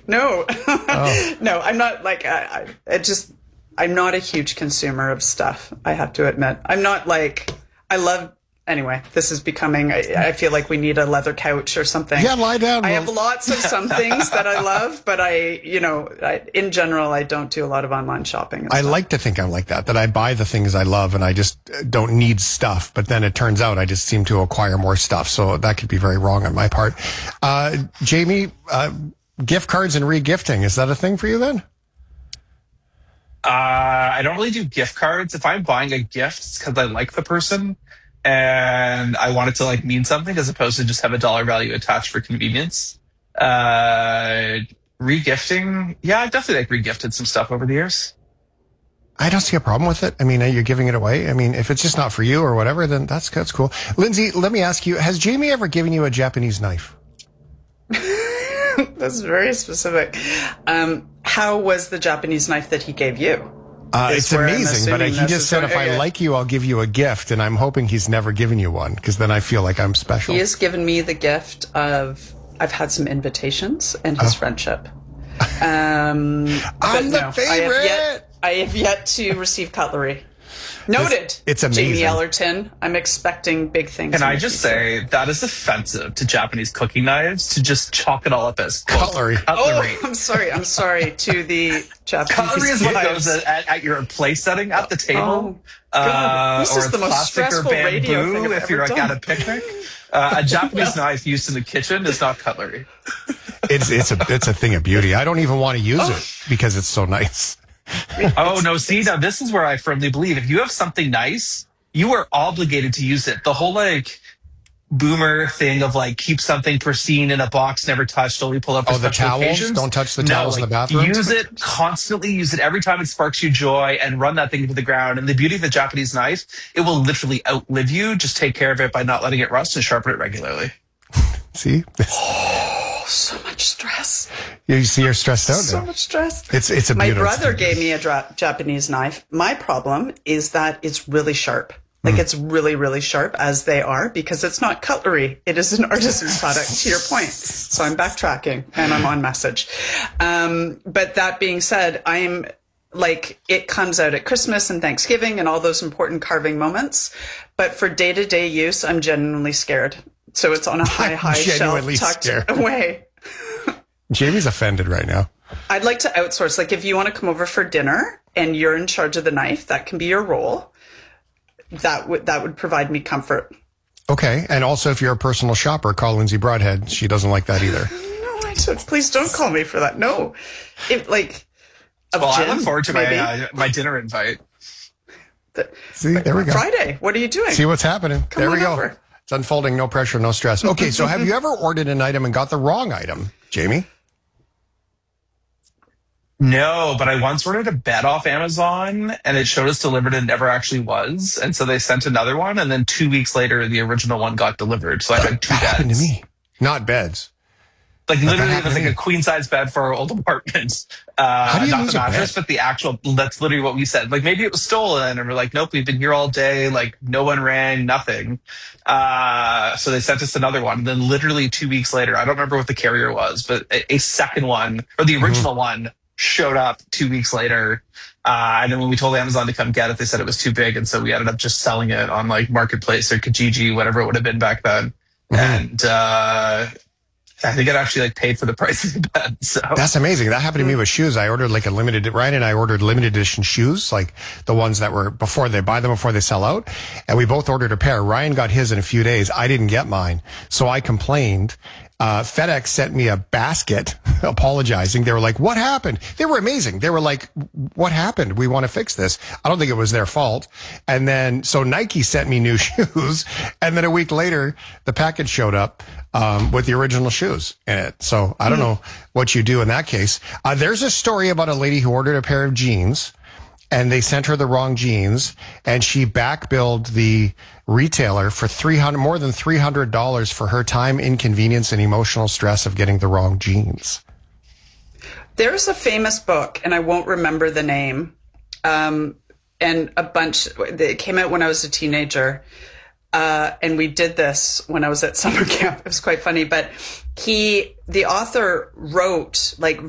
No, Oh. no, I'm not like, I'm not a huge consumer of stuff. I have to admit, I'm not like, anyway, this is becoming, I feel like we need a leather couch or something. Yeah, lie down. I have lots of some things that I love, but in general, I don't do a lot of online shopping. I like to think I'm like that I buy the things I love and I just don't need stuff. But then it turns out I just seem to acquire more stuff. So that could be very wrong on my part. Jamie, gift cards and regifting, is that a thing for you then? I don't really do gift cards. If I'm buying a gift, it's because I like the person and I want it to like mean something as opposed to just have a dollar value attached for convenience. Regifting, yeah, I've definitely like regifted some stuff over the years. I don't see a problem with it. I mean, you're giving it away. I mean, if it's just not for you or whatever, then that's cool. Lindsay, let me ask you, has Jamie ever given you a Japanese knife? That's very specific. How was the Japanese knife that he gave you? It's amazing, but he just said, if I like you, I'll give you a gift. And I'm hoping he's never given you one because then I feel like I'm special. He has given me the gift of, I've had some invitations and his friendship. I'm the favorite. I have yet to receive cutlery. Noted. It's amazing. Jamie Ellerton. I'm expecting big things. Can I just say that is offensive to Japanese cooking knives to just chalk it all up as cutlery. Oh, I'm sorry to the Japanese cutlery is what knives. goes at your place setting at the table. This is or the most plastic or stressful radio thing bamboo I've if you're ever like done. at a picnic. A Japanese knife used in the kitchen is not cutlery. It's a thing of beauty. I don't even want to use it because it's so nice. Oh, no, see, now this is where I firmly believe if you have something nice, you are obligated to use it. The whole, like, boomer thing of, like, keep something pristine in a box, never touched, only pull up for the special towels? occasions. Don't touch the towels in the bathroom? Use it, constantly use it every time it sparks you joy and run that thing into the ground. And the beauty of the Japanese knife, it will literally outlive you. Just take care of it by not letting it rust and sharpen it regularly. See? So much stress. You see, you're stressed out now. So much stress. It's a My beautiful brother thing. gave me a Japanese knife. My problem is that it's really sharp. Like it's really, really sharp as they are because it's not cutlery. It is an artisan product to your point. So I'm backtracking and I'm on message. But that being said, I'm like, it comes out at Christmas and Thanksgiving and all those important carving moments. But for day-to-day use, I'm genuinely scared. So it's on a high shelf tucked away. Jamie's offended right now. I'd like to outsource. Like if you want to come over for dinner and you're in charge of the knife, that can be your role. That would provide me comfort. Okay. And also if you're a personal shopper, call Lindsay Broadhead. She doesn't like that either. No, I don't. Please don't call me for that. No. I look forward to my dinner invite. See, there we go. Friday. What are you doing? See what's happening. Come there on we go. over. It's unfolding. No pressure, no stress. Okay. So have you ever ordered an item and got the wrong item, Jamie? No, but I once ordered a bed off Amazon and it showed us delivered and it never actually was. And so they sent another one. And then 2 weeks later, the original one got delivered. So I had two That beds. happened to me. Not beds. Like literally, it was like a queen size bed for our old apartment. How do you not lose the a mattress, bed? but the actual. That's literally what we said. Like maybe it was stolen, and we're like, nope, we've been here all day. Like no one rang, nothing. So they sent us another one. And then literally 2 weeks later, I don't remember what the carrier was, but a second one or the original one showed up 2 weeks later. And then when we told Amazon to come get it, they said it was too big, and so we ended up just selling it on like Marketplace or Kijiji, whatever it would have been back then. And I think it actually like paid for the price of the bed. So That's amazing. That happened to me with shoes. I ordered like Ryan and I ordered limited edition shoes, like the ones that were before they buy them before they sell out. And we both ordered a pair. Ryan got his in a few days. I didn't get mine. So I complained. FedEx sent me a basket apologizing. They were like, what happened? They were amazing. They were like, what happened? We want to fix this. I don't think it was their fault. And then, so Nike sent me new shoes. And then a week later, the package showed up, with the original shoes in it. So I don't know what you do in that case. There's a story about a lady who ordered a pair of jeans and they sent her the wrong jeans and she back-billed the retailer for more than $300 for her time, inconvenience, and emotional stress of getting the wrong jeans. There's a famous book, and I won't remember the name, and it came out when I was a teenager, and we did this when I was at summer camp. It was quite funny, but the author wrote like